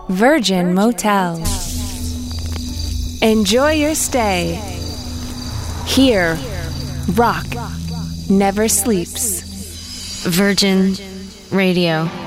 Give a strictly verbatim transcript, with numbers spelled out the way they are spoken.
Virgin Motel. Enjoy your stay. Here, rock never sleeps. Virgin Radio.